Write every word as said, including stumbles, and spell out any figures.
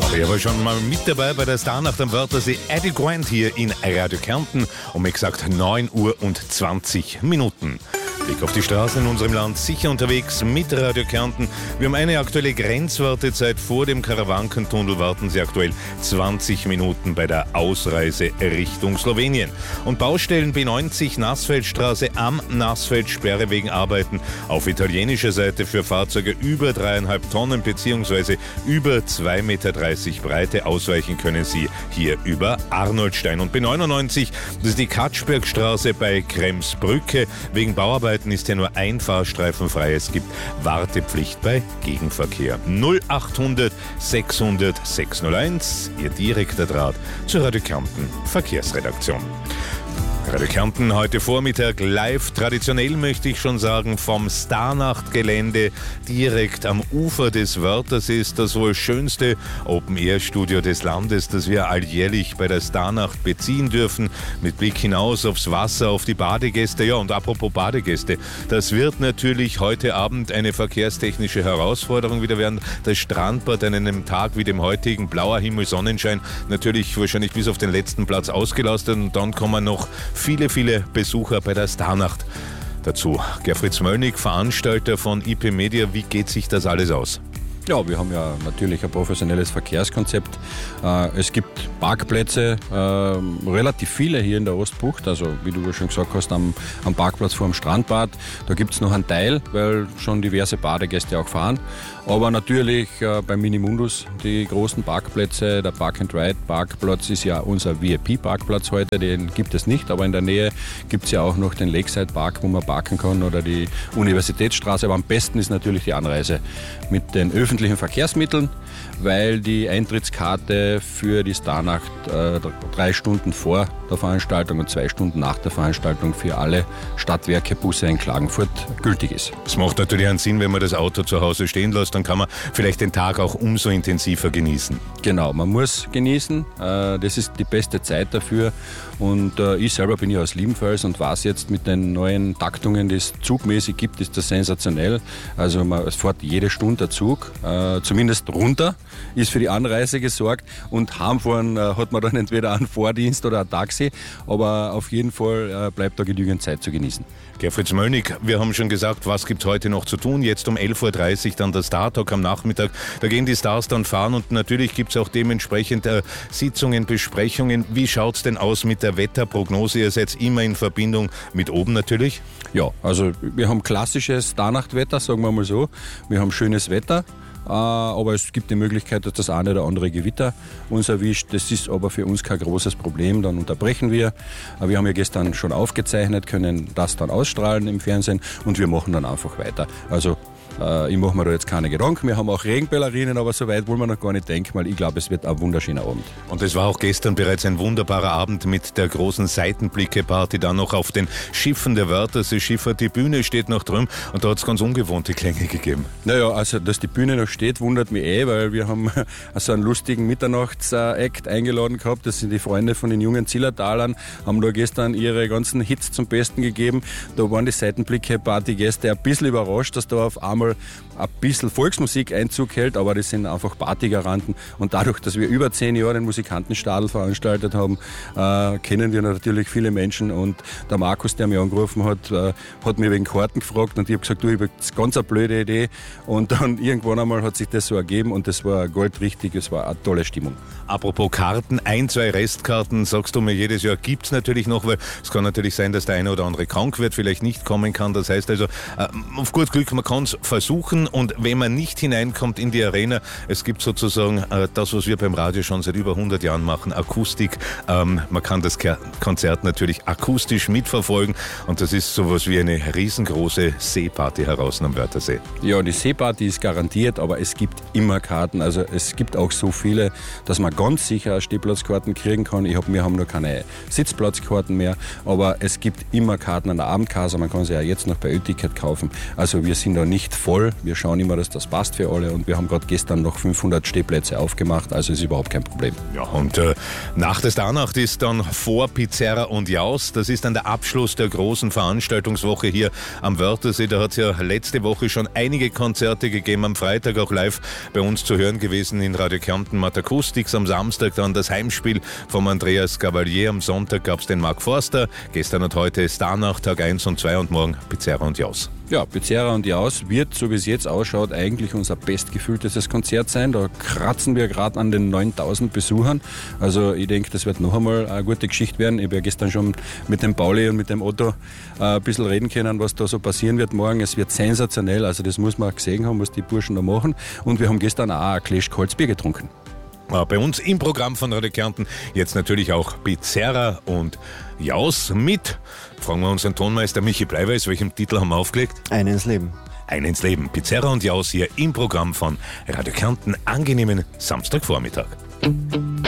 Er war schon mal mit dabei bei der Starnacht am Wörthersee. Eddie Grant hier in Radio Kärnten um exakt neun Uhr und zwanzig Minuten. Blick auf die Straßen in unserem Land, sicher unterwegs mit Radio Kärnten. Wir haben eine aktuelle Grenzwartezeit vor dem Karawankentunnel. Warten Sie aktuell zwanzig Minuten bei der Ausreise Richtung Slowenien. Und Baustellen B neunzig Nassfeldstraße am Nassfeld, Sperre wegen Arbeiten auf italienischer Seite für Fahrzeuge über dreieinhalb Tonnen bzw. über zwei Meter dreißig Breite. Ausweichen können Sie hier über Arnoldstein. Und B neunundneunzig, das ist die Katschbergstraße bei Kremsbrücke. Wegen Bauarbeiten ist ja nur ein Fahrstreifen frei. Es gibt Wartepflicht bei Gegenverkehr. null achthundert sechshundert sechshunderteins, Ihr direkter Draht zur Radio Kärnten Verkehrsredaktion. Radio Kärnten heute Vormittag live, traditionell möchte ich schon sagen, vom Starnacht-Gelände direkt am Ufer des Wörthersees, das wohl schönste Open-Air-Studio des Landes, das wir alljährlich bei der Starnacht beziehen dürfen, mit Blick hinaus aufs Wasser, auf die Badegäste. Ja, und apropos Badegäste, das wird natürlich heute Abend eine verkehrstechnische Herausforderung wieder werden. Das Strandbad an einem Tag wie dem heutigen, blauer Himmel, Sonnenschein, natürlich wahrscheinlich bis auf den letzten Platz ausgelastet, und dann kommen noch viele, viele Besucher bei der Starnacht dazu. Gerfried Smölnik, Veranstalter von I P Media, wie geht sich das alles aus? Ja, wir haben ja natürlich ein professionelles Verkehrskonzept. Es gibt Parkplätze, relativ viele hier in der Ostbucht, also wie du schon gesagt hast, am, am Parkplatz vor dem Strandbad. Da gibt es noch einen Teil, weil schon diverse Badegäste auch fahren. Aber natürlich beim Minimundus die großen Parkplätze, der Park-and-Ride-Parkplatz ist ja unser V I P-Parkplatz heute, den gibt es nicht, aber in der Nähe gibt es ja auch noch den Lakeside-Park, wo man parken kann, oder die Universitätsstraße. Aber am besten ist natürlich die Anreise mit den öffentlichen Verkehrsmitteln, weil die Eintrittskarte für die Starnacht äh, drei Stunden vor der Veranstaltung und zwei Stunden nach der Veranstaltung für alle Stadtwerke Busse in Klagenfurt gültig ist. Es macht natürlich einen Sinn, wenn man das Auto zu Hause stehen lässt, dann kann man vielleicht den Tag auch umso intensiver genießen. Genau, man muss genießen, äh, das ist die beste Zeit dafür, und äh, ich selber bin ja aus Liebenfels und weiß jetzt mit den neuen Taktungen, die es zugmäßig gibt, ist das sensationell. Also man, es fährt jede Stunde der Zug, äh, zumindest runter, ist für die Anreise gesorgt, und heimfahren äh, hat man dann entweder einen Vordienst oder ein Taxi, aber auf jeden Fall äh, bleibt da genügend Zeit zu genießen. Gerfried Smölnik, wir haben schon gesagt, was gibt es heute noch zu tun? Jetzt um elf Uhr dreißig dann der Star-Talk am Nachmittag. Da gehen die Stars dann fahren, und natürlich gibt es auch dementsprechend äh, Sitzungen, Besprechungen. Wie schaut es denn aus mit der Wetterprognose? Ihr seid immer in Verbindung mit oben natürlich? Ja, also wir haben klassisches Starnachtwetter, sagen wir mal so. Wir haben schönes Wetter. Aber es gibt die Möglichkeit, dass das eine oder andere Gewitter uns erwischt. Das ist aber für uns kein großes Problem. Dann unterbrechen wir. Wir haben ja gestern schon aufgezeichnet, können das dann ausstrahlen im Fernsehen, und wir machen dann einfach weiter. Also ich mache mir da jetzt keine Gedanken. Wir haben auch Regenballerinen, aber so weit wollen wir noch gar nicht denken, weil ich glaube, es wird ein wunderschöner Abend. Und es war auch gestern bereits ein wunderbarer Abend mit der großen Seitenblicke-Party, dann noch auf den Schiffen der Wörthersee-Schiffer. Die Bühne steht noch drüben, und da hat es ganz ungewohnte Klänge gegeben. Naja, also dass die Bühne noch steht, wundert mich eh, weil wir haben so einen lustigen Mitternachts-Act eingeladen gehabt. Das sind die Freunde von den jungen Zillertalern, haben da gestern ihre ganzen Hits zum Besten gegeben. Da waren die Seitenblicke-Party-Gäste ein bisschen überrascht, dass da auf einmal ein bisschen Volksmusik Einzug hält, aber das sind einfach Partygaranten, und dadurch, dass wir über zehn Jahre den Musikantenstadel veranstaltet haben, äh, kennen wir natürlich viele Menschen, und der Markus, der mich angerufen hat, äh, hat mich wegen Karten gefragt, und ich habe gesagt, du, ich habe ganz eine blöde Idee, und dann irgendwann einmal hat sich das so ergeben, und das war goldrichtig, es war eine tolle Stimmung. Apropos Karten, ein, zwei Restkarten, sagst du mir jedes Jahr, gibt es natürlich noch, weil es kann natürlich sein, dass der eine oder andere krank wird, vielleicht nicht kommen kann, das heißt also, äh, auf gut Glück, man kann es versuchen, und wenn man nicht hineinkommt in die Arena, es gibt sozusagen äh, das, was wir beim Radio schon seit über hundert Jahren machen, Akustik. Ähm, man kann das Konzert natürlich akustisch mitverfolgen, und das ist sowas wie eine riesengroße Seeparty heraus am Wörthersee. Ja, die Seeparty ist garantiert, aber es gibt immer Karten, also es gibt auch so viele, dass man ganz sicher Stehplatzkarten kriegen kann. Ich hab, wir haben noch keine Sitzplatzkarten mehr, aber es gibt immer Karten an der Abendkasse, man kann sie ja jetzt noch bei Ö-Ticket kaufen. Also wir sind da nicht voll, wir schauen immer, dass das passt für alle und wir haben gerade gestern noch fünfhundert Stehplätze aufgemacht, also ist überhaupt kein Problem. Ja, und äh, nach der Starnacht ist dann vor Pizzerra und Jaus. Das ist dann der Abschluss der großen Veranstaltungswoche hier am Wörthersee. Da hat es ja letzte Woche schon einige Konzerte gegeben, am Freitag auch live bei uns zu hören gewesen in Radio Kärnten Matakustics, am Samstag dann das Heimspiel vom Andreas Cavalier, am Sonntag gab es den Mark Forster, gestern und heute Starnacht, Tag eins und zwei und morgen Pizzerra und Jaus. Ja, Pizzerra und Jaus wird, so wie es jetzt ausschaut, eigentlich unser bestgefühltestes Konzert sein. Da kratzen wir gerade an den neuntausend Besuchern. Also ich denke, das wird noch einmal eine gute Geschichte werden. Ich habe ja gestern schon mit dem Pauli und mit dem Otto äh, ein bisschen reden können, was da so passieren wird morgen. Es wird sensationell, also das muss man gesehen haben, was die Burschen da machen. Und wir haben gestern auch ein Gläsch kaltes Bier getrunken. Bei uns im Programm von Radio Kärnten jetzt natürlich auch Pizzerra und Jaus mit. Fragen wir unseren Tonmeister Michi Bleiweiß, welchen Titel haben wir aufgelegt? Ein ins Leben. Ein ins Leben. Pizzerra und Jaus hier im Programm von Radio Kärnten. Angenehmen Samstagvormittag.